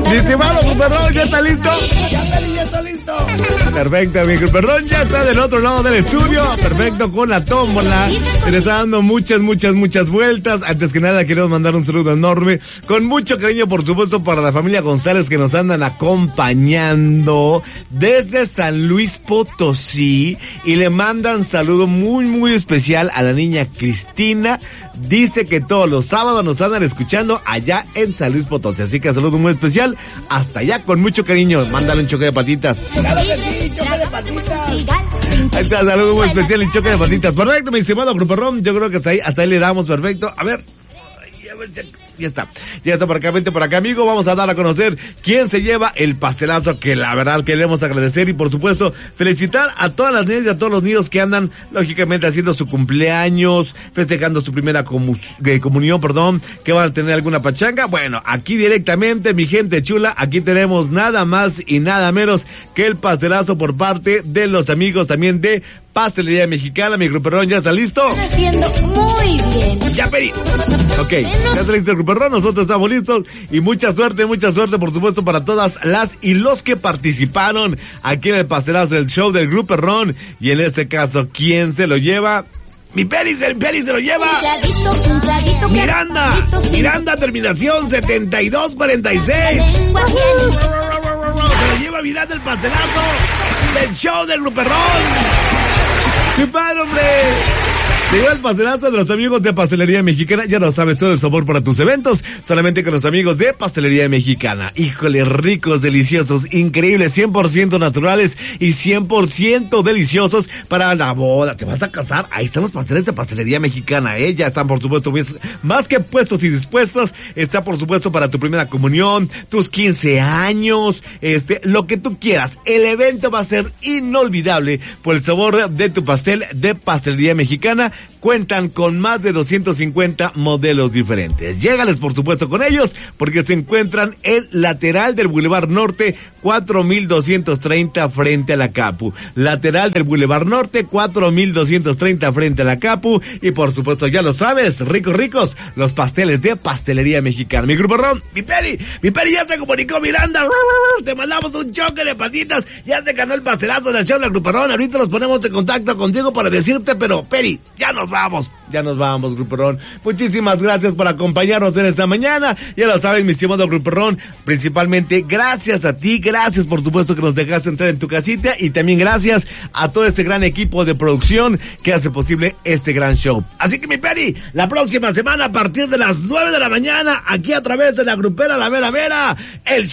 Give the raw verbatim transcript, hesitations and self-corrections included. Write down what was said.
Mi estimado Gruperrón, ¿ya está listo? Ya está, ya está listo. Perfecto, mi Gruperrón ya está del otro lado del estudio. Perfecto, con la tómbola. Le está dando muchas, muchas, muchas vueltas. Antes que nada, queremos mandar un saludo enorme. Con mucho cariño, por supuesto, para la familia González que nos andan acompañando desde San Luis Potosí. Y le mandan saludo muy, muy especial a la niña Cristina. Dice que todos los sábados nos andan escuchando allá en San Luis Potosí. Así que saludo muy especial. Hasta allá con mucho cariño. Mándale un choque de patitas. Claro que sí, choque de patitas. Ahí está, saludo muy especial y choque de patitas. Perfecto, mi estimado Gruperrón. Yo creo que hasta ahí, hasta ahí le damos perfecto. A ver. A ver, ya, ya está. Ya está por acá, vente por acá, amigo. Vamos a dar a conocer quién se lleva el pastelazo, que la verdad queremos agradecer y por supuesto felicitar a todas las niñas y a todos los niños que andan lógicamente haciendo su cumpleaños, festejando su primera comu- eh, comunión, perdón, que van a tener alguna pachanga. Bueno, aquí directamente, mi gente chula, aquí tenemos nada más y nada menos que el pastelazo por parte de los amigos también de Pastelería Mexicana. Mi Gruperrón, ¿ya está listo? Haciendo muy bien. Ya pedí. Ok, ya está listo el Gruperrón, nosotros estamos listos y mucha suerte, mucha suerte por supuesto para todas las y los que participaron aquí en el pastelazo del show del Gruperrón. Y en este caso, ¿quién se lo lleva? Mi Peri, mi Peri se lo lleva. Un traguito, un traguito, Miranda, carajito, sí. Miranda, terminación setenta y dos cuarenta y seis. Lengua bien. Se lo lleva Miranda el pastelazo del show del Gruperrón. ¡Qué padre, hombre! Llegó el pastelazo de los amigos de Pastelería Mexicana. Ya lo sabes, todo el sabor para tus eventos, solamente con los amigos de Pastelería Mexicana. Híjole, ricos, deliciosos, increíbles, cien por ciento naturales y cien por ciento deliciosos para la boda. ¿Te vas a casar? Ahí están los pasteles de Pastelería Mexicana, ¿eh? Ya están, por supuesto, más que puestos y dispuestos. Está, por supuesto, para tu primera comunión, tus quince años, este, lo que tú quieras. El evento va a ser inolvidable por el sabor de tu pastel de Pastelería Mexicana. Cuentan con más de doscientos cincuenta modelos diferentes. Llégales, por supuesto, con ellos, porque se encuentran en lateral del Boulevard Norte, cuatro mil doscientos treinta frente a la Capu. Lateral del Boulevard Norte, cuatro mil doscientos treinta frente a la Capu. Y por supuesto, ya lo sabes, ricos, ricos, los pasteles de Pastelería Mexicana. Mi Gruperrón, mi Peri, mi Peri ya se comunicó, Miranda. Te mandamos un choque de patitas. Ya te ganó el pastelazo de la show del Gruperrón. Ahorita nos ponemos en contacto contigo para decirte, pero Peri, ya nos vamos, ya nos vamos, Gruperrón. Muchísimas gracias por acompañarnos en esta mañana. Ya lo saben, mi estimado Gruperrón, principalmente gracias a ti, gracias por supuesto que nos dejaste entrar en tu casita y también gracias a todo este gran equipo de producción que hace posible este gran show. Así que mi Peri, la próxima semana a partir de las nueve de la mañana, aquí a través de la Grupera La Vera Vera, el